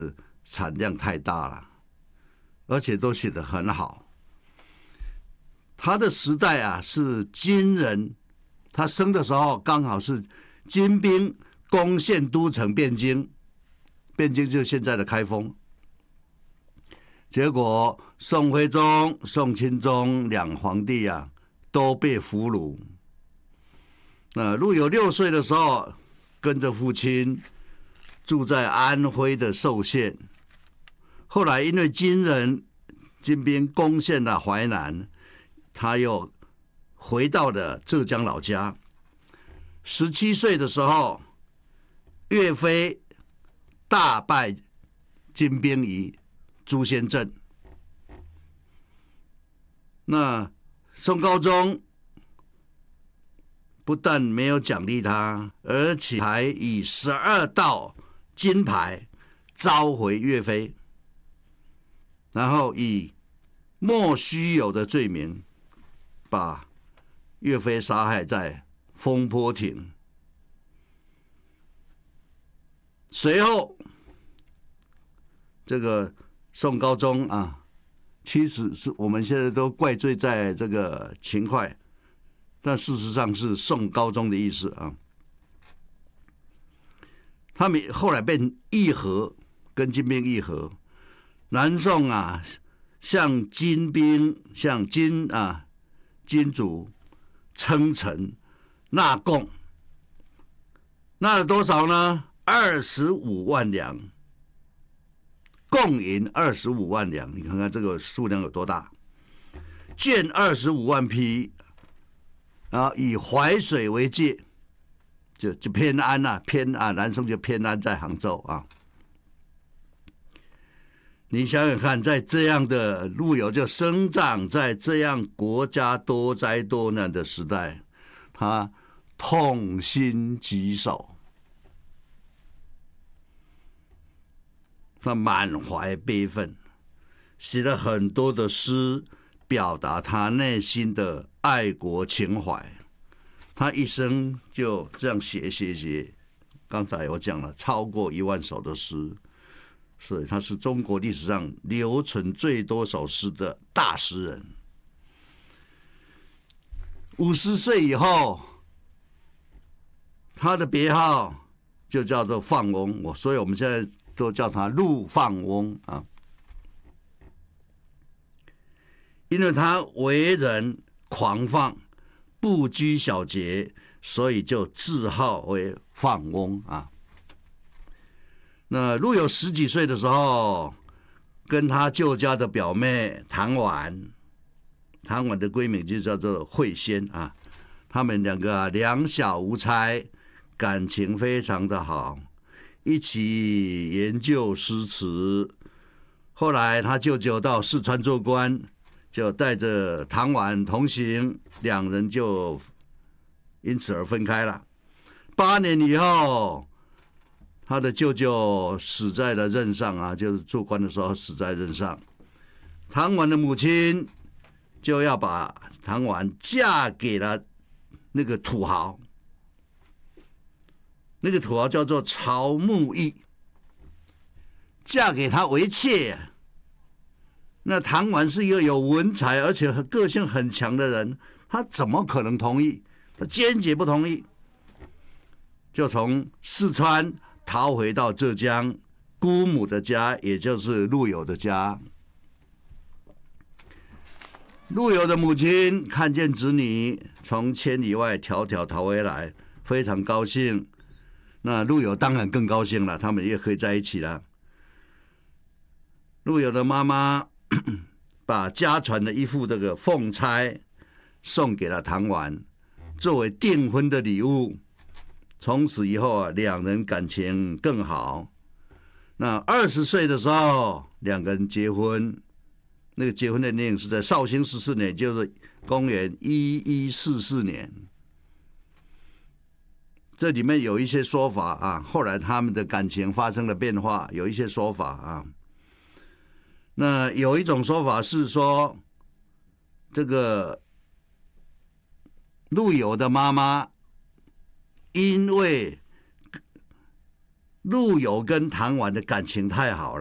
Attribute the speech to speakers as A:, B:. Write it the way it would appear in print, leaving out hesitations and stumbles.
A: 产量太大了，而且都写得很好。他的时代啊是金人，他生的时候刚好是金兵攻陷都城汴京，汴京就是现在的开封。结果宋徽宗、宋钦宗两皇帝啊都被俘虏。陆游6岁的时候，跟着父亲住在安徽的寿县。后来因为金兵攻陷了淮南，他又回到了浙江老家。17岁的时候，岳飞大败金兵于朱仙镇。那宋高宗不但没有奖励他，而且还以12道金牌召回岳飞，然后以莫须有的罪名把岳飞杀害在风波亭。随后这个宋高宗啊，其实是我们现在都怪罪在这个秦桧，但事实上是宋高宗的意思啊。他们后来变议和，跟金兵议和。南宋啊，向金兵、向金主称臣纳贡，纳了多少呢？25万两，贡银25万两，你看看这个数量有多大？绢25万匹，然后以淮水为界，就偏安啊，南宋就偏安在杭州啊。你想想看，在这样的陆游就生长在这样国家多灾多难的时代，他痛心疾首，他满怀悲愤，写了很多的诗，表达他内心的爱国情怀。他一生就这样写，刚才我讲了超过1万首的诗，所以他是中国历史上留存最多首诗的大诗人。50岁以后，他的别号就叫做放翁，所以我们现在都叫他陆放翁啊。因为他为人狂放，不拘小节，所以就自号为放翁啊。那陆游10几岁的时候，跟他舅家的表妹唐婉的闺名就叫做惠仙啊，他们两个两小无猜，感情非常的好，一起研究诗词。后来他舅舅到四川做官，就带着唐婉同行，两人就因此而分开了。8年以后，他的舅舅死在了任上啊，就是做官的时候死在任上。唐婉的母亲就要把唐婉嫁给了那个土豪，那个土豪叫做曹木易，嫁给他为妾。那唐婉是一个有文采而且个性很强的人，他怎么可能同意？他坚决不同意，就从四川逃回到浙江姑母的家，也就是陆游的家。陆游的母亲看见子女从千里外迢迢逃回来，非常高兴。那陆游当然更高兴了，他们也可以在一起了。陆游的妈妈把家传的一副这个凤钗送给了唐婉，作为订婚的礼物。从此以后啊，两人感情更好。那20岁的时候，两个人结婚。那个结婚的年龄是在绍兴14年，就是公元1144年。这里面有一些说法啊，后来他们的感情发生了变化，有一些说法啊。那有一种说法是说，这个陆游的妈妈因为陆游跟唐婉的感情太好了。